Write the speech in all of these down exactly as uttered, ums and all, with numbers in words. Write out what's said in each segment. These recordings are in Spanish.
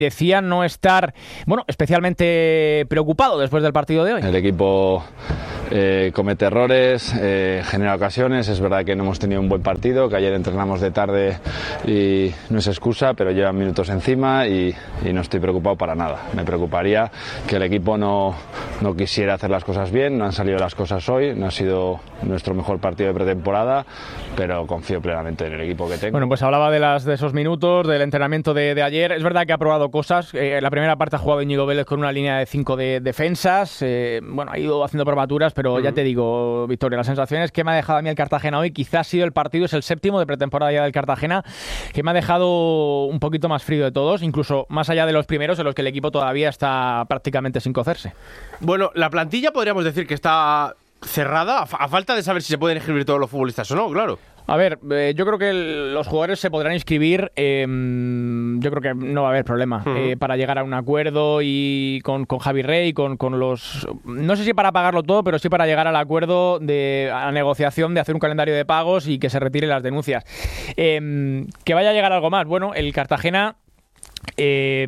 decía no estar, bueno, especialmente preocupado después del partido de hoy. El equipo eh, comete errores, eh, genera ocasiones. Es verdad que no hemos tenido un buen partido, que ayer entrenamos de tarde y no es excusa, pero llevan minutos encima y, y no estoy preocupado para nada. Me preocuparía que el equipo no, no quisiera hacer las cosas bien. No han salido las cosas hoy, no ha sido nuestro mejor partido de pretemporada, pero confío plenamente en el equipo que tengo. Bueno, pues hablaba de, las, de esos minutos, del entrenamiento de, de ayer. Es verdad que ha probado cosas. Eh, en la primera parte ha jugado Íñigo Vélez con una línea de cinco de defensas. Eh, bueno, ha ido haciendo probaturas, pero uh-huh. ya te digo, Victoria, las sensaciones que me ha dejado a mí el Cartagena hoy, quizás ha sido el partido, es el séptimo de pretemporada ya del Cartagena, que me ha dejado un poquito más frío de todos, incluso más allá de los primeros en los que el equipo todavía está prácticamente sin cocerse. Bueno, la plantilla podríamos decir que está cerrada, a falta de saber si se pueden inscribir todos los futbolistas o no, claro. A ver, eh, yo creo que el, los jugadores se podrán inscribir, eh, yo creo que no va a haber problema uh-huh. eh, para llegar a un acuerdo y con, con Javi Rey, con, con los... No sé si para pagarlo todo, pero sí para llegar al acuerdo de a la negociación de hacer un calendario de pagos y que se retiren las denuncias. Eh, que vaya a llegar algo más. Bueno, el Cartagena... Eh,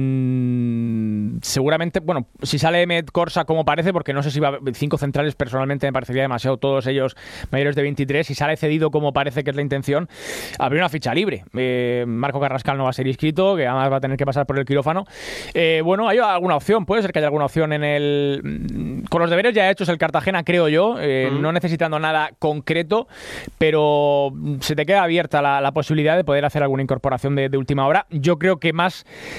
seguramente, bueno, si sale Met Corsa como parece, porque no sé si va a cinco centrales, personalmente me parecería demasiado, todos ellos mayores de veintitrés, si sale cedido como parece que es la intención, habría una ficha libre. eh, Marco Carrascal no va a ser inscrito, que además va a tener que pasar por el quirófano. eh, bueno, hay alguna opción, puede ser que haya alguna opción en el... Con los deberes ya hechos el Cartagena, creo yo, eh, uh-huh. no necesitando nada concreto, pero se te queda abierta la, la posibilidad de poder hacer alguna incorporación de, de última hora. Yo creo que más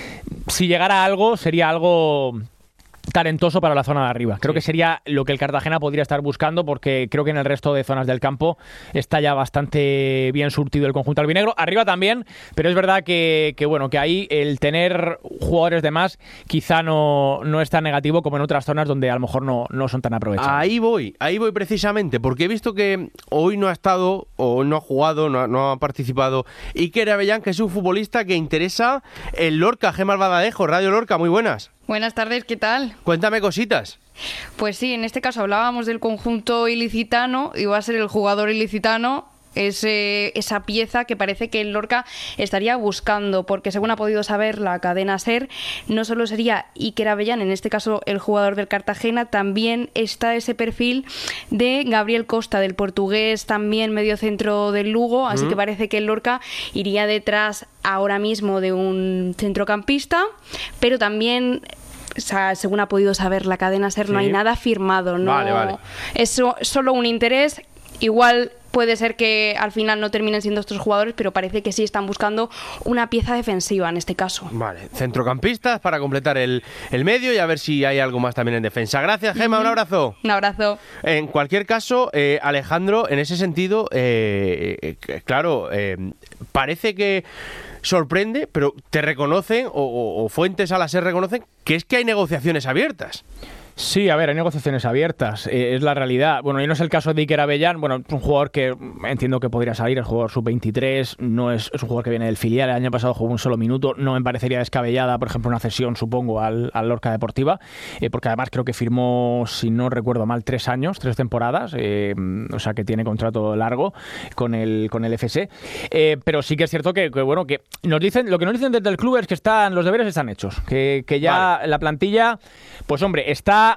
si llegara algo, sería algo talentoso para la zona de arriba. Creo sí. que sería lo que el Cartagena podría estar buscando, porque creo que en el resto de zonas del campo está ya bastante bien surtido el conjunto albinegro. Arriba también, pero es verdad que, que bueno, que ahí el tener jugadores de más quizá no, no es tan negativo como en otras zonas donde a lo mejor no, no son tan aprovechados. Ahí voy, ahí voy precisamente, porque he visto que hoy no ha estado, o no ha jugado, no ha, no ha participado Iker Avellán, que es un futbolista que interesa el Lorca. Gemma Albaladejo, Radio Lorca, muy buenas. Buenas tardes, ¿qué tal? Cuéntame cositas. Pues sí, en este caso hablábamos del conjunto ilicitano y va a ser el jugador ilicitano es eh, esa pieza que parece que el Lorca estaría buscando, porque según ha podido saber la cadena SER, no solo sería Iker Avellán, en este caso el jugador del Cartagena, también está ese perfil de Gabriel Costa, del portugués, también mediocentro del Lugo, así mm. que parece que el Lorca iría detrás ahora mismo de un centrocampista, pero también... O sea, según ha podido saber la cadena SER, sí. no hay nada firmado, no vale, vale. Es solo un interés. Igual puede ser que al final no terminen siendo estos jugadores, pero parece que sí están buscando una pieza defensiva en este caso. Vale, centrocampistas para completar el, el medio y a ver si hay algo más también en defensa. Gracias, Gemma, un abrazo. Un abrazo. En cualquier caso, eh, Alejandro, en ese sentido, eh, eh, claro, eh, parece que sorprende, pero te reconocen, o, o, o fuentes a la SER reconocen, que es que hay negociaciones abiertas. Sí, a ver, hay negociaciones abiertas, eh, es la realidad. Bueno, y no es el caso de Iker Avellán, bueno, es un jugador que entiendo que podría salir, el jugador sub veintitrés, no es, es un jugador que viene del filial, el año pasado jugó un solo minuto, no me parecería descabellada, por ejemplo, una cesión, supongo, al, al Lorca Deportiva, eh, porque además creo que firmó, si no recuerdo mal, tres años, tres temporadas, eh, o sea que tiene contrato largo con el, con el F S, eh, pero sí que es cierto que, que, bueno, que nos dicen, lo que nos dicen desde el club es que están, los deberes están hechos, que, que ya vale. La plantilla, pues hombre, está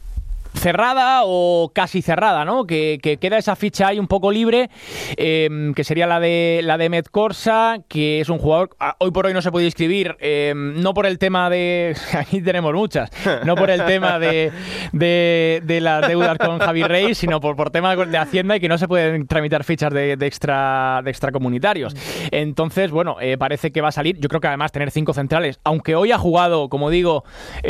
cerrada o casi cerrada, ¿no? Que, que queda esa ficha ahí un poco libre, eh, que sería la de la de Met Corsa, que es un jugador, hoy por hoy no se puede inscribir, eh, no por el tema de, aquí tenemos muchas, no por el tema de, de, de las deudas con Javi Rey, sino por, por tema de Hacienda y que no se pueden tramitar fichas de, de extra de extracomunitarios. Entonces, bueno, eh, parece que va a salir, yo creo que además tener cinco centrales, aunque hoy ha jugado, como digo,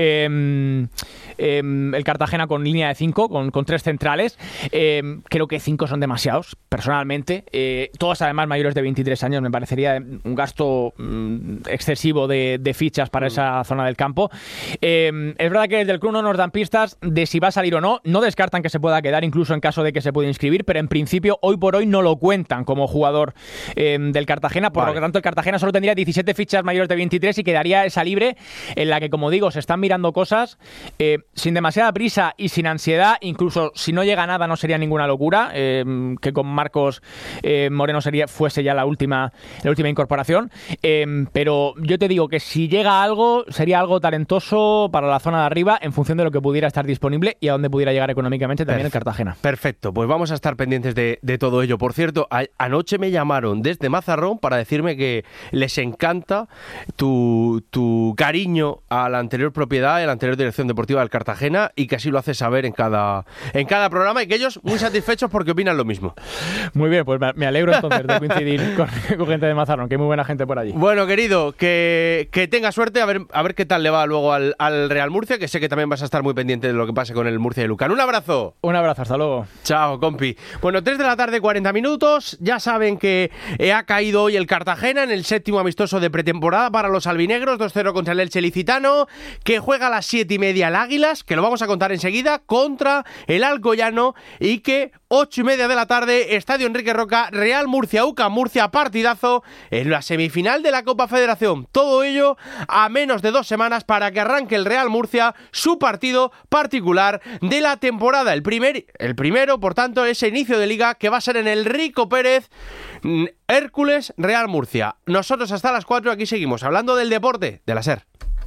eh, eh, el Cartagena con línea de cinco, con, con tres centrales, eh, creo que cinco son demasiados, personalmente, eh, todos además mayores de veintitrés años, me parecería un gasto mm, excesivo de, de fichas para mm. esa zona del campo. Eh, es verdad que desde el club no nos dan pistas de si va a salir o no, no descartan que se pueda quedar incluso en caso de que se pueda inscribir, pero en principio hoy por hoy no lo cuentan como jugador eh, del Cartagena, por vale. lo que tanto el Cartagena solo tendría diecisiete fichas mayores de veintitrés y quedaría esa libre en la que, como digo, se están mirando cosas eh, sin demasiada prisa y sin ansiedad, incluso si no llega a nada no sería ninguna locura, eh, que con Marcos eh, Moreno sería, fuese ya la última, la última incorporación, eh, pero yo te digo que si llega algo, sería algo talentoso para la zona de arriba en función de lo que pudiera estar disponible y a dónde pudiera llegar económicamente también el Cartagena. Perfecto, pues vamos a estar pendientes de, de todo ello. Por cierto, a, anoche me llamaron desde Mazarrón para decirme que les encanta tu, tu cariño a la anterior propiedad y a la anterior dirección deportiva del Cartagena y que así lo haces saber en cada, en cada programa y que ellos muy satisfechos porque opinan lo mismo. Muy bien, pues me alegro entonces de coincidir con, con gente de Mazarrón, que hay muy buena gente por allí. Bueno, querido, que, que tenga suerte, a ver, a ver qué tal le va luego al, al Real Murcia, que sé que también vas a estar muy pendiente de lo que pase con el Murcia y Lucan. Un abrazo. Un abrazo, hasta luego. Chao, compi. Bueno, tres de la tarde, cuarenta minutos. Ya saben que ha caído hoy el Cartagena en el séptimo amistoso de pretemporada para los albinegros, dos cero contra el Elche Licitano, que juega a las siete y media el Águilas, que lo vamos a contar enseguida, contra el Alcoyano, y que ocho y media de la tarde, Estadio Enrique Roca, Real Murcia, U C A M Murcia, partidazo en la semifinal de la Copa Federación. Todo ello a menos de dos semanas para que arranque el Real Murcia su partido particular de la temporada. El, primer, el primero, por tanto, ese inicio de liga que va a ser en el Rico Pérez, Hércules, Real Murcia. Nosotros hasta las cuatro aquí seguimos hablando del deporte de la SER.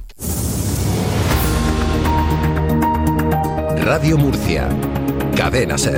Radio Murcia, Cadena SER.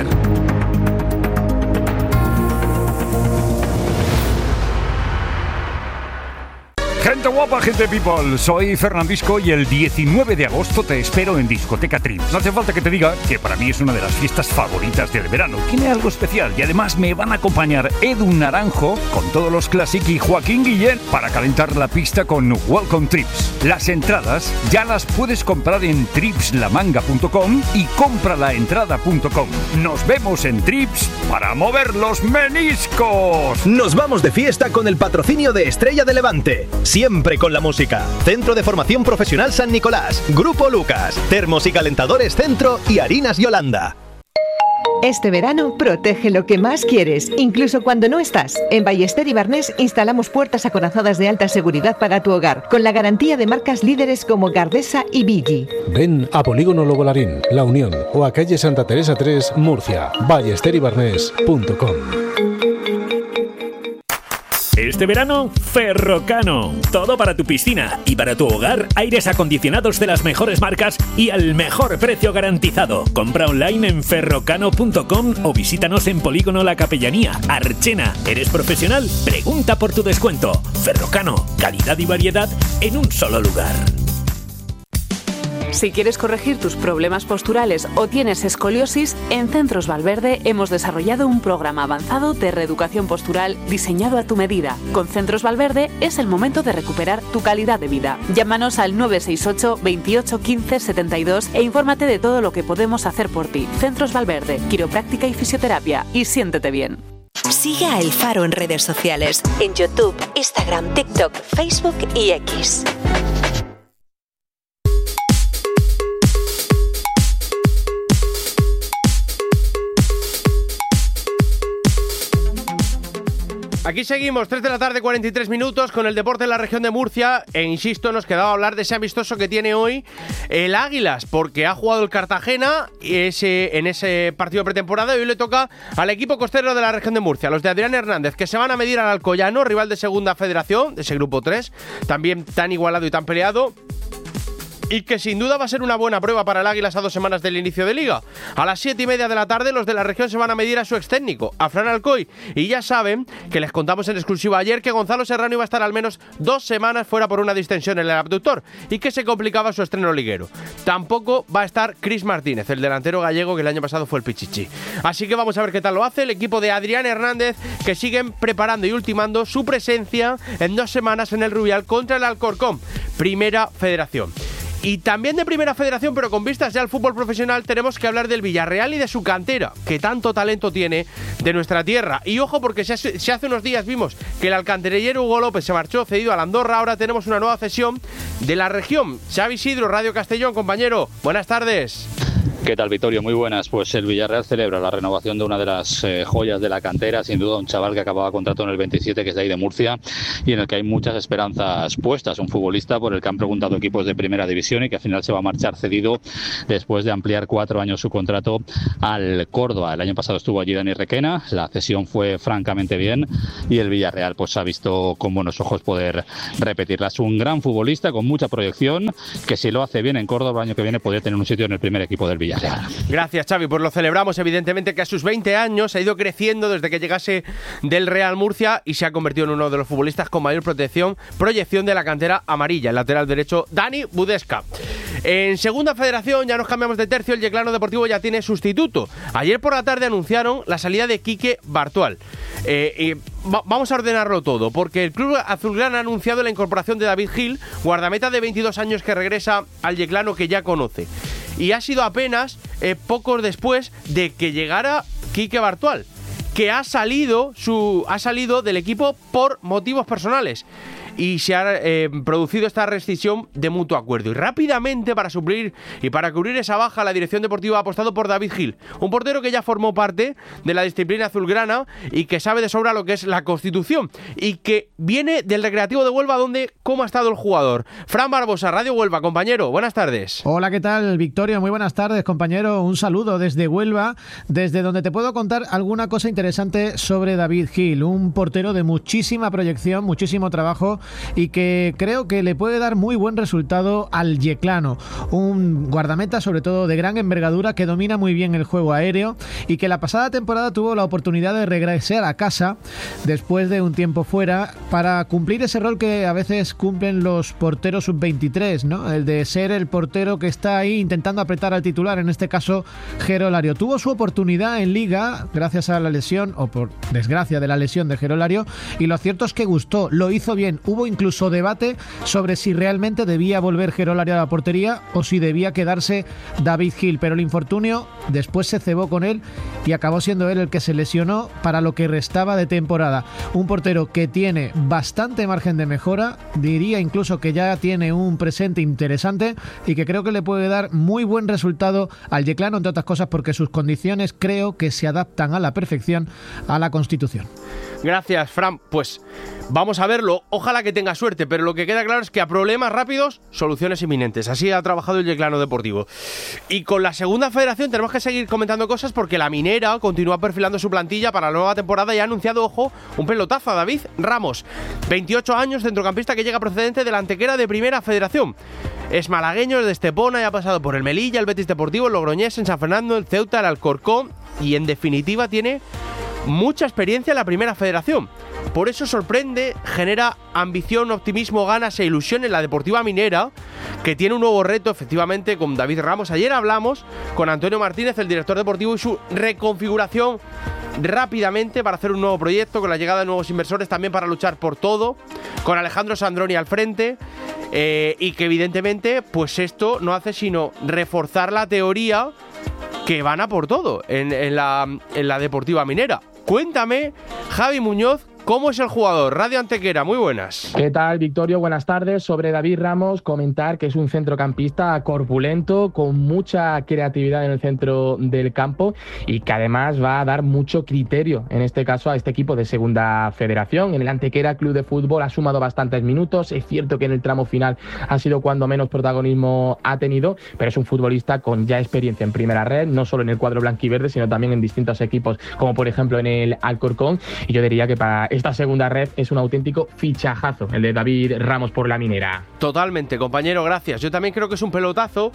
Gente guapa, gente people, soy Fernandisco y el diecinueve de agosto te espero en Discoteca Trips. No hace falta que te diga que para mí es una de las fiestas favoritas del verano. Tiene algo especial y además me van a acompañar Edu Naranjo con todos los Classic y Joaquín Guillén para calentar la pista con Welcome Trips. Las entradas ya las puedes comprar en trips la manga punto com y compralaentrada punto com. Nos vemos en Trips para mover los meniscos. Nos vamos de fiesta con el patrocinio de Estrella de Levante. Siempre con la música. Centro de Formación Profesional San Nicolás, Grupo Lucas, Termos y Calentadores Centro y Harinas Yolanda. Este verano protege lo que más quieres, incluso cuando no estás. En Ballester y Barnés instalamos puertas acorazadas de alta seguridad para tu hogar, con la garantía de marcas líderes como Gardesa y Billi. Ven a Polígono Logolarín, La Unión o a calle Santa Teresa tres, Murcia. ballester y barnés punto com. Este verano, Ferrocano. Todo para tu piscina y para tu hogar, aires acondicionados de las mejores marcas y al mejor precio garantizado. Compra online en ferrocano punto com o visítanos en Polígono La Capellanía, Archena. ¿Eres profesional? Pregunta por tu descuento. Ferrocano, calidad y variedad en un solo lugar. Si quieres corregir tus problemas posturales o tienes escoliosis, en Centros Valverde hemos desarrollado un programa avanzado de reeducación postural diseñado a tu medida. Con Centros Valverde es el momento de recuperar tu calidad de vida. Llámanos al nueve seis ocho, veintiocho, quince, setenta y dos e infórmate de todo lo que podemos hacer por ti. Centros Valverde, quiropráctica y fisioterapia. Y siéntete bien. Sigue a El Faro en redes sociales, en YouTube, Instagram, TikTok, Facebook y X. Aquí seguimos, tres de la tarde, cuarenta y tres minutos, con el deporte en la región de Murcia. E insisto, nos quedaba hablar de ese amistoso que tiene hoy el Águilas, porque ha jugado el Cartagena ese, en ese partido de pretemporada y hoy le toca al equipo costero de la región de Murcia, los de Adrián Hernández, que se van a medir al Alcoyano, rival de segunda federación, de ese grupo tres, también tan igualado y tan peleado. Y que sin duda va a ser una buena prueba para el Águilas a dos semanas del inicio de Liga. A las siete y media de la tarde los de la región se van a medir a su ex técnico, a Fran Alcoy. Y ya saben que les contamos en exclusiva ayer que Gonzalo Serrano iba a estar al menos dos semanas fuera por una distensión en el abductor y que se complicaba su estreno liguero. Tampoco va a estar Chris Martínez, el delantero gallego que el año pasado fue el Pichichi. Así que vamos a ver qué tal lo hace el equipo de Adrián Hernández, que siguen preparando y ultimando su presencia en dos semanas en el Rubial contra el Alcorcón, Primera Federación. Y también de Primera Federación, pero con vistas ya al fútbol profesional, tenemos que hablar del Villarreal y de su cantera, que tanto talento tiene de nuestra tierra. Y ojo, porque si hace, si hace unos días vimos que el alcantarillero Hugo López se marchó cedido a la Andorra, ahora tenemos una nueva cesión de la región. Xavi Isidro, Radio Castellón, compañero, buenas tardes. ¿Qué tal, Vittorio? Muy buenas. Pues el Villarreal celebra la renovación de una de las eh, joyas de la cantera, sin duda un chaval que acababa contrato en el veintisiete, que es de ahí de Murcia, y en el que hay muchas esperanzas puestas. Un futbolista por el que han preguntado equipos de primera división y que al final se va a marchar cedido después de ampliar cuatro años su contrato al Córdoba. El año pasado estuvo allí Dani Requena, la cesión fue francamente bien y el Villarreal pues ha visto con buenos ojos poder repetirla. Es un gran futbolista con mucha proyección, que si lo hace bien en Córdoba el año que viene podría tener un sitio en el primer equipo del Villarreal. Gracias, Xavi, pues lo celebramos. Evidentemente que a sus veinte años ha ido creciendo desde que llegase del Real Murcia y se ha convertido en uno de los futbolistas con mayor protección, proyección de la cantera amarilla, el lateral derecho Dani Budesca. En segunda federación ya nos cambiamos de tercio, el Yeclano Deportivo ya tiene sustituto. Ayer por la tarde anunciaron la salida de Quique Bartual. Eh, eh, va, vamos a ordenarlo todo, porque el club azulgrana ha anunciado la incorporación de David Gil, guardameta de veintidós años que regresa al Yeclano que ya conoce. Y ha sido apenas eh, pocos después de que llegara Quique Bartual, que ha salido, su, ha salido del equipo por motivos personales. Y se ha eh, producido esta rescisión de mutuo acuerdo. Y rápidamente, para suplir y para cubrir esa baja, la dirección deportiva ha apostado por David Gil, un portero que ya formó parte de la disciplina azulgrana y que sabe de sobra lo que es la Constitución y que viene del Recreativo de Huelva, donde cómo ha estado el jugador. Fran Barbosa, Radio Huelva, compañero, buenas tardes. Hola, ¿qué tal, Victorio? Muy buenas tardes, compañero. Un saludo desde Huelva, desde donde te puedo contar alguna cosa interesante sobre David Gil, un portero de muchísima proyección, muchísimo trabajo, y que creo que le puede dar muy buen resultado al Yeclano. Un guardameta sobre todo de gran envergadura que domina muy bien el juego aéreo y que la pasada temporada tuvo la oportunidad de regresar a casa después de un tiempo fuera para cumplir ese rol que a veces cumplen los porteros sub veintitrés, ¿no? El de ser el portero que está ahí intentando apretar al titular, en este caso Jero Lario. Tuvo su oportunidad en Liga gracias a la lesión, o por desgracia de la lesión de Jero Lario, y lo cierto es que gustó, lo hizo bien. Hubo incluso debate sobre si realmente debía volver Jero Lario a la portería o si debía quedarse David Gil, pero el infortunio después se cebó con él y acabó siendo él el que se lesionó para lo que restaba de temporada. Un portero que tiene bastante margen de mejora, diría incluso que ya tiene un presente interesante y que creo que le puede dar muy buen resultado al Yeclano, entre otras cosas porque sus condiciones creo que se adaptan a la perfección a la Constitución. Gracias, Fran. Pues vamos a verlo, ojalá que tenga suerte, pero lo que queda claro es que a problemas rápidos, soluciones inminentes. Así ha trabajado el Yeclano Deportivo. Y con la segunda federación tenemos que seguir comentando cosas porque la Minera continúa perfilando su plantilla para la nueva temporada y ha anunciado, ojo, un pelotazo a David Ramos, veintiocho años, centrocampista que llega procedente de la Antequera de Primera Federación. Es malagueño, es de Estepona y ha pasado por el Melilla, el Betis Deportivo, el Logroñés, en San Fernando, el Ceuta, el Alcorcón y en definitiva tiene mucha experiencia en la Primera Federación. Por eso sorprende, genera ambición, optimismo, ganas e ilusión en la Deportiva Minera, que tiene un nuevo reto efectivamente con David Ramos. Ayer hablamos con Antonio Martínez, el director deportivo, y su reconfiguración rápidamente para hacer un nuevo proyecto, con la llegada de nuevos inversores, también para luchar por todo, con Alejandro Sandroni al frente, eh, y que evidentemente pues esto no hace sino reforzar la teoría que van a por todo en, en, la, en la Deportiva Minera. Cuéntame, Javi Muñoz, ¿cómo es el jugador? Radio Antequera, muy buenas. ¿Qué tal, Victorio? Buenas tardes. Sobre David Ramos, comentar que es un centrocampista corpulento, con mucha creatividad en el centro del campo y que además va a dar mucho criterio, en este caso, a este equipo de Segunda Federación. En el Antequera Club de Fútbol ha sumado bastantes minutos. Es cierto que en el tramo final ha sido cuando menos protagonismo ha tenido, pero es un futbolista con ya experiencia en primera red, no solo en el cuadro blanquiverde, sino también en distintos equipos, como por ejemplo en el Alcorcón. Y yo diría que para esta segunda red es un auténtico fichajazo el de David Ramos por la Minera. Totalmente, compañero, gracias. Yo también creo que es un pelotazo.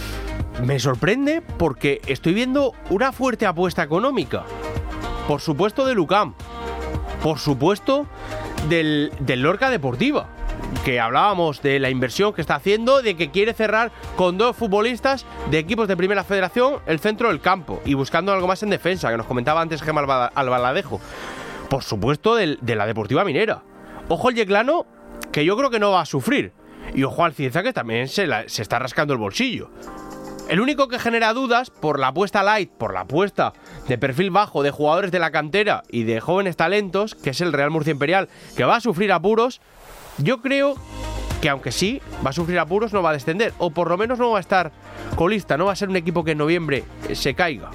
Me sorprende porque estoy viendo una fuerte apuesta económica. Por supuesto de Lucam, por supuesto del, del Lorca Deportiva, que hablábamos de la inversión que está haciendo, de que quiere cerrar con dos futbolistas de equipos de Primera Federación el centro del campo y buscando algo más en defensa, que nos comentaba antes Gemma Albaladejo. Por supuesto, de, de la Deportiva Minera. Ojo al Yeclano, que yo creo que no va a sufrir. Y ojo al Cieza, que también se, la, se está rascando el bolsillo. El único que genera dudas por la apuesta light, por la apuesta de perfil bajo de jugadores de la cantera y de jóvenes talentos, que es el Real Murcia Imperial, que va a sufrir apuros, yo creo que aunque sí va a sufrir apuros, no va a descender, o por lo menos no va a estar colista, no va a ser un equipo que en noviembre se caiga.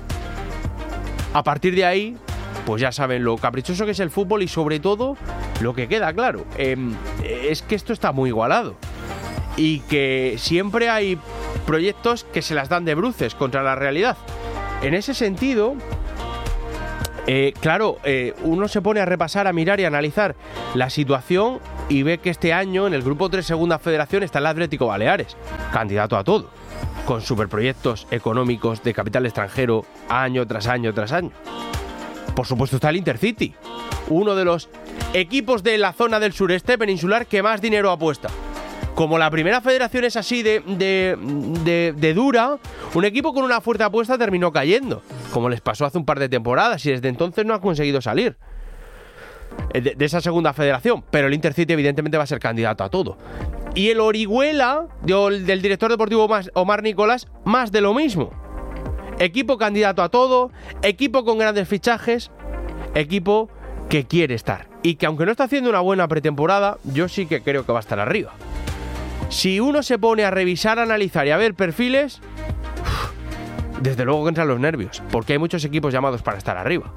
A partir de ahí, pues ya saben lo caprichoso que es el fútbol y sobre todo lo que queda claro, eh, es que esto está muy igualado y que siempre hay proyectos que se las dan de bruces contra la realidad. En ese sentido, eh, claro, eh, uno se pone a repasar, a mirar y a analizar la situación y ve que este año en el grupo tres Segunda Federación está el Atlético Baleares, candidato a todo, con superproyectos económicos de capital extranjero año tras año tras año. Por supuesto está el Intercity, uno de los equipos de la zona del sureste peninsular que más dinero apuesta. Como la primera federación es así de, de, de, de dura, un equipo con una fuerte apuesta terminó cayendo, como les pasó hace un par de temporadas, y desde entonces no ha conseguido salir de, de esa segunda federación. Pero el Intercity evidentemente va a ser candidato a todo. Y el Orihuela, del director deportivo Omar Nicolás, más de lo mismo. Equipo candidato a todo, equipo con grandes fichajes, equipo que quiere estar. Y que aunque no está haciendo una buena pretemporada, yo sí que creo que va a estar arriba. Si uno se pone a revisar, a analizar y a ver perfiles, desde luego que entran los nervios, porque hay muchos equipos llamados para estar arriba.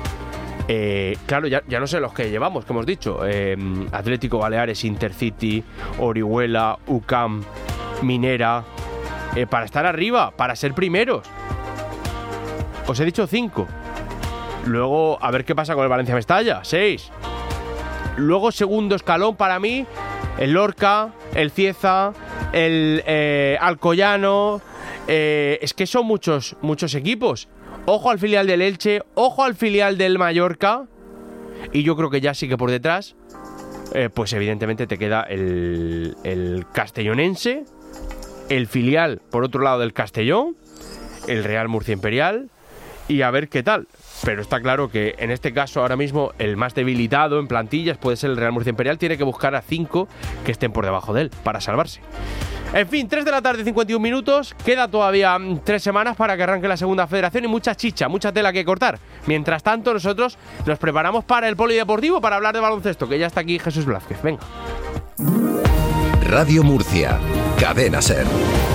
Eh, claro, ya, ya no sé los que llevamos, como hemos dicho, eh, Atlético Baleares, Intercity, Orihuela, U C A M, Minera, eh, para estar arriba, para ser primeros. Os he dicho cinco. Luego, a ver qué pasa con el Valencia Mestalla, seis. Luego, segundo escalón para mí, el Lorca, el Cieza, el eh, Alcoyano. Eh, es que son muchos, muchos equipos. Ojo al filial del Elche, ojo al filial del Mallorca. Y yo creo que ya sí que por detrás, eh, pues evidentemente te queda el, el Castellonense, el filial, por otro lado, del Castellón, el Real Murcia Imperial, y a ver qué tal. Pero está claro que en este caso ahora mismo el más debilitado en plantillas puede ser el Real Murcia Imperial. Tiene que buscar a cinco que estén por debajo de él para salvarse. En fin, tres de la tarde, cincuenta y un minutos. Queda todavía tres semanas para que arranque la segunda federación y mucha chicha, mucha tela que cortar. Mientras tanto, nosotros nos preparamos para el polideportivo, para hablar de baloncesto, que ya está aquí Jesús Blázquez. Venga. Radio Murcia, Cadena SER.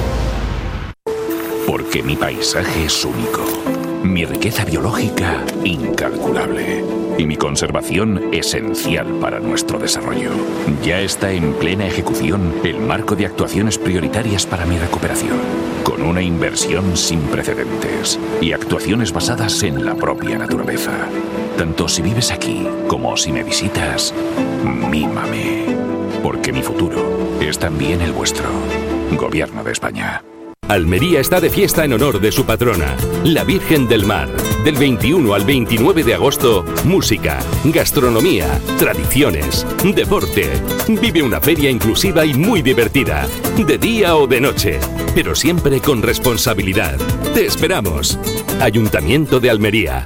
Porque mi paisaje es único, mi riqueza biológica incalculable y mi conservación esencial para nuestro desarrollo. Ya está en plena ejecución el marco de actuaciones prioritarias para mi recuperación, con una inversión sin precedentes y actuaciones basadas en la propia naturaleza. Tanto si vives aquí como si me visitas, mímame, porque mi futuro es también el vuestro. Gobierno de España. Almería está de fiesta en honor de su patrona, la Virgen del Mar. Del veintiuno al veintinueve de agosto, música, gastronomía, tradiciones, deporte. Vive una feria inclusiva y muy divertida, de día o de noche, pero siempre con responsabilidad. Te esperamos. Ayuntamiento de Almería.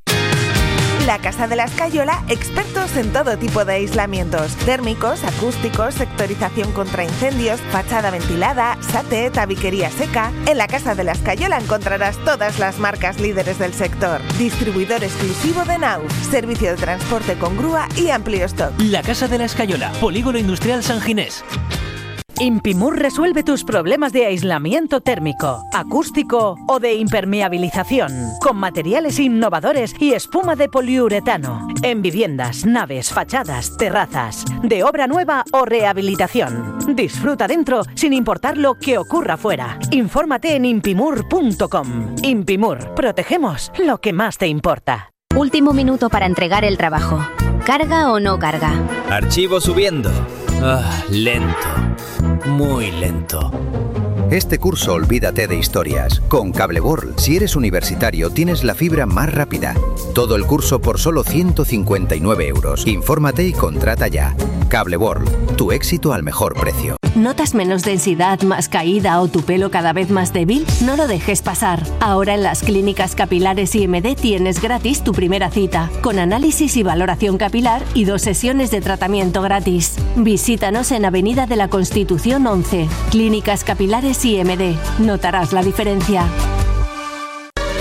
La Casa de la Escayola, expertos en todo tipo de aislamientos, térmicos, acústicos, sectorización contra incendios, fachada ventilada, sate, tabiquería seca. En la Casa de la Escayola encontrarás todas las marcas líderes del sector. Distribuidor exclusivo de Naus, servicio de transporte con grúa y amplio stock. La Casa de la Escayola, Polígono Industrial San Ginés. Impimur resuelve tus problemas de aislamiento térmico, acústico o de impermeabilización, con materiales innovadores y espuma de poliuretano, en viviendas, naves, fachadas, terrazas, de obra nueva o rehabilitación. Disfruta dentro sin importar lo que ocurra fuera. Infórmate en impimur punto com. Impimur, protegemos lo que más te importa. Último minuto para entregar el trabajo. ¿Carga o no carga? Archivo subiendo. Ah, lento. Muy lento. Este curso olvídate de historias. Con Cable World, si eres universitario, tienes la fibra más rápida. Todo el curso por solo ciento cincuenta y nueve euros. Infórmate y contrata ya. Cable World, tu éxito al mejor precio. ¿Notas menos densidad, más caída o tu pelo cada vez más débil? No lo dejes pasar. Ahora en las clínicas capilares I M D tienes gratis tu primera cita, con análisis y valoración capilar y dos sesiones de tratamiento gratis. Visítanos en Avenida de la Constitución once. Clínicas Capilares I M D. Notarás la diferencia.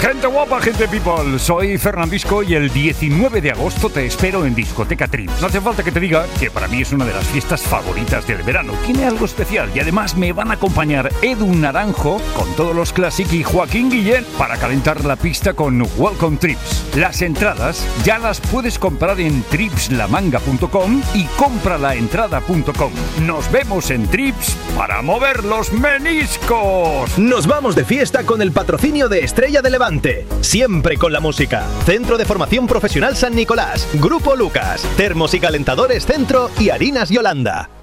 Gente guapa, gente people, soy Fernandisco y el diecinueve de agosto te espero en Discoteca Trips. No hace falta que te diga que para mí es una de las fiestas favoritas del verano. Tiene algo especial y además me van a acompañar Edu Naranjo con todos los Classic y Joaquín Guillén para calentar la pista con Welcome Trips. Las entradas ya las puedes comprar en trips la manga punto com y compralaentrada punto com. Nos vemos en Trips para mover los meniscos. Nos vamos de fiesta con el patrocinio de Estrella de Levante. Siempre con la música. Centro de Formación Profesional San Nicolás. Grupo Lucas. Termos y calentadores Centro y Harinas Yolanda.